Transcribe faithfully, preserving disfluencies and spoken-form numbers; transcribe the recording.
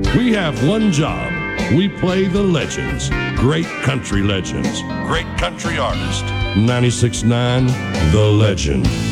We have one job. We play the legends, great country legends, great country artists. ninety-six point nine, The Legend.